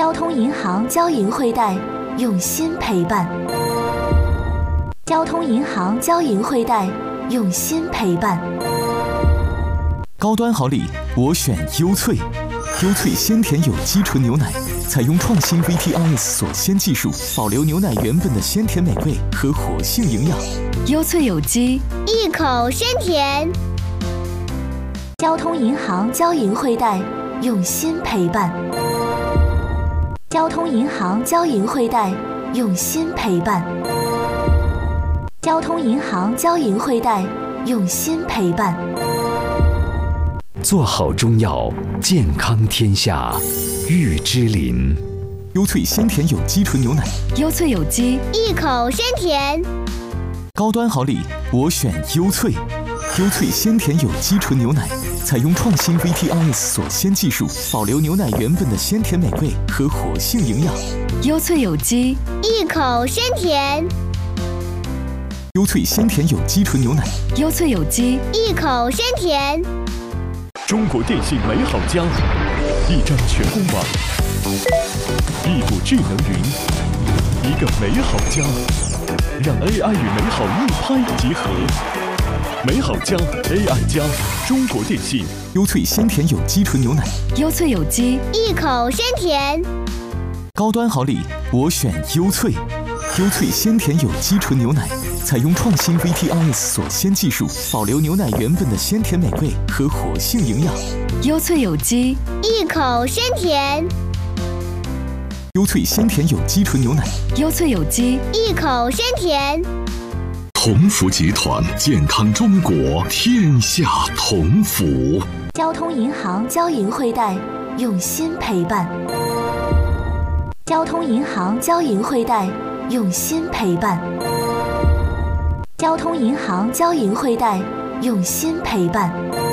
交通银行交银汇贷，用心陪伴。交通银行交银汇贷，用心陪伴。 高端好礼，我选优萃。优萃鲜甜有机纯牛奶，采用创新 VTRS 锁鲜技术，保留牛奶原本的鲜甜美味和活性营养。 优萃有机， 一口鲜甜。 交通银行交银汇贷，用心陪伴。交通银行交银汇贷，用心陪伴。交通银行交银汇贷，用心陪伴。 做好中药，健康天下。玉芝林， 优萃鲜甜有机纯牛奶。 优萃有机， 一口鲜甜。 高端好礼，我选优萃。优萃鲜甜有机纯牛奶，采用创新 VTRS 锁鲜技术，保留牛奶原本的鲜甜美味和活性营养。 优萃有机， 一口鲜甜。 优萃鲜甜有机纯牛奶。 优萃有机， 一口鲜甜。 中国电信美好家，一张全公网，一股智能云，一个美好家，让 AI 与美好一拍即合。美好家 AI 加，中国电信。 优萃鲜甜有机纯牛奶。 优萃有机， 一口鲜甜。 高端好礼，我选优萃。优萃鲜甜有机纯牛奶，采用创新 VTRS 锁鲜技术，保留牛奶原本的鲜甜美味和活性营养。 优萃有机， 一口鲜甜。 优萃鲜甜有机纯牛奶。 优萃有机， 一口鲜甜。 同福集团，健康中国，天下同福。 交通银行交银汇贷，用心陪伴。交通银行交银汇贷，用心陪伴。交通银行交银汇贷，用心陪伴。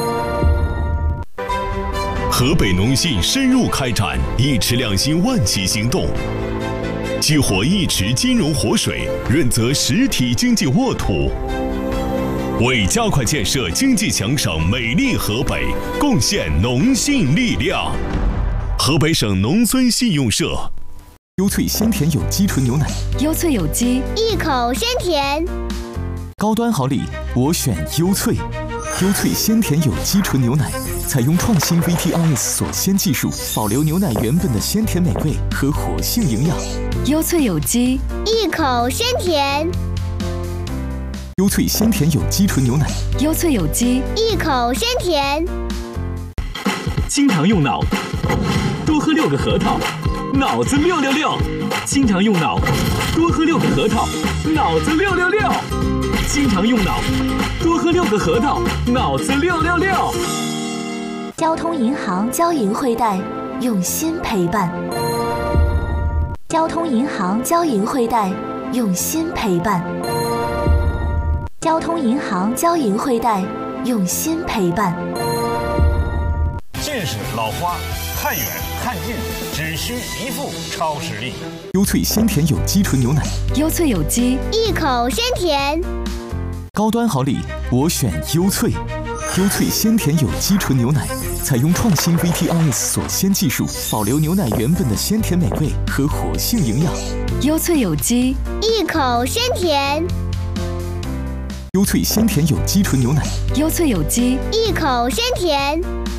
河北农信深入开展一池两心万企行动，激活一池金融活水，润泽实体经济沃土，为加快建设经济强省美丽河北贡献农信力量。河北省农村信用社。 优萃鲜甜有机纯牛奶。 优萃有机， 一口鲜甜。 高端好礼，我选优萃。优萃鲜甜有机纯牛奶，采用创新 VTRS 锁鲜技术，保留牛奶原本的鲜甜美味和活性营养。 优萃有机， 一口鲜甜。 优萃鲜甜有机纯牛奶。 优萃有机， 一口鲜甜。 经常用脑，多喝6个核桃，脑子666。经常用脑，多喝6个核桃，脑子666。经常用脑，多喝6个核桃，脑子666。 交通银行交银汇贷，用心陪伴。交通银行交银汇贷，用心陪伴。交通银行交银汇贷，用心陪伴。 近视、老花，看远看近，只需一副超视力。 优萃鲜甜有机纯牛奶。 优萃有机， 一口鲜甜。 高端好礼，我选优萃。优萃鲜甜有机纯牛奶，采用创新 VTRS 锁鲜技术，保留牛奶原本的鲜甜美味和活性营养。 优萃有机， 一口鲜甜。 优萃鲜甜有机纯牛奶。 优萃有机， 一口鲜甜。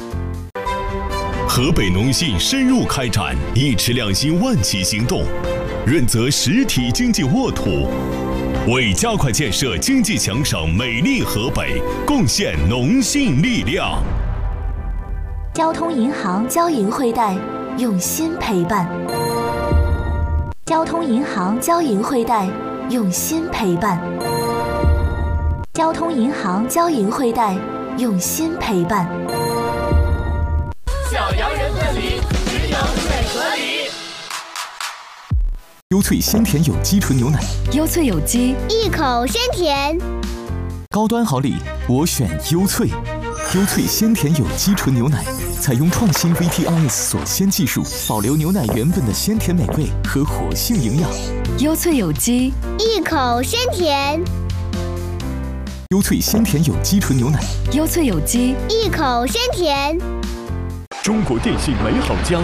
河北农信深入开展一池两心万企行动，润泽实体经济沃土，为加快建设经济强省美丽河北贡献农信力量。 交通银行交银汇贷，用心陪伴。交通银行交银汇贷，用心陪伴。交通银行交银汇贷，用心陪伴。 小洋人问里，只有水和梨。 优萃鲜甜有机纯牛奶。 优萃有机， 一口鲜甜。 高端好礼，我选优萃。优萃鲜甜有机纯牛奶，采用创新 VTRS 锁鲜技术，保留牛奶原本的鲜甜美味和活性营养。 优萃有机， 一口鲜甜。 优萃鲜甜有机纯牛奶。 优萃有机， 一口鲜甜。 中国电信美好家。